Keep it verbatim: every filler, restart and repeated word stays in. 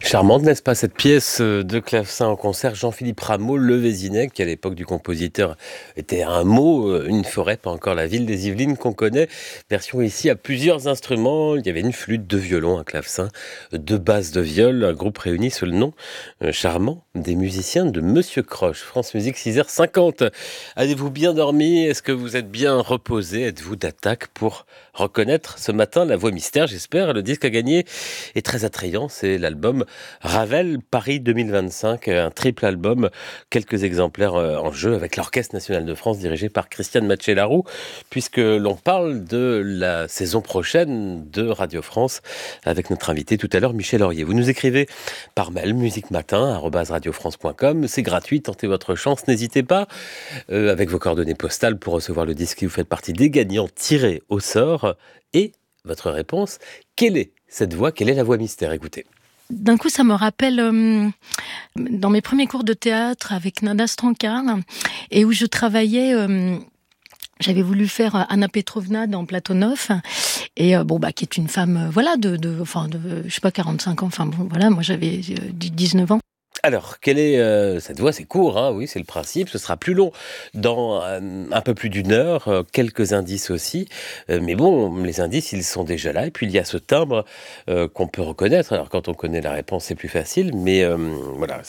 Charmante, n'est-ce pas, cette pièce de clavecin en concert, Jean-Philippe Rameau, Le Vésinet, qui à l'époque du compositeur était un mot, une forêt, pas encore la ville des Yvelines qu'on connaît. Version ici à plusieurs instruments, il y avait une flûte, deux violons, un clavecin, deux basses de viol, un groupe réuni sous le nom euh, charmant des musiciens de Monsieur Croche. France Musique, six heures cinquante. Avez-vous bien dormi? Est-ce que vous êtes bien reposé? Êtes-vous d'attaque pour reconnaître ce matin la voix mystère, j'espère? Le disque à gagner est très attrayant, c'est l'album Ravel Paris deux mille vingt-cinq, un triple album, quelques exemplaires en jeu avec l'Orchestre National de France dirigé par Christiane Matché-Laroux, puisque l'on parle de la saison prochaine de Radio France avec notre invité tout à l'heure, Michel Aurier. Vous nous écrivez par mail musicmatin arobase radiofrance point com, c'est gratuit, tentez votre chance, n'hésitez pas, euh, avec vos coordonnées postales pour recevoir le disque, vous faites partie des gagnants tirés au sort, et votre réponse, quelle est cette voix, quelle est la voix mystère? Écoutez. D'un coup, ça me rappelle euh, dans mes premiers cours de théâtre avec Nada Strankar, et où je travaillais, euh, j'avais voulu faire Anna Petrovna dans Platonov, et euh, bon bah qui est une femme, euh, voilà, de, de, enfin, de, je sais pas, quarante-cinq ans, enfin bon, voilà, moi j'avais euh, dix-neuf ans. Alors, quelle est euh, cette voix? C'est court, hein, oui, c'est le principe. Ce sera plus long dans euh, un peu plus d'une heure. Euh, quelques indices aussi. Euh, mais bon, les indices, ils sont déjà là. Et puis, il y a ce timbre euh, qu'on peut reconnaître. Alors, quand on connaît la réponse, c'est plus facile. Mais euh, voilà,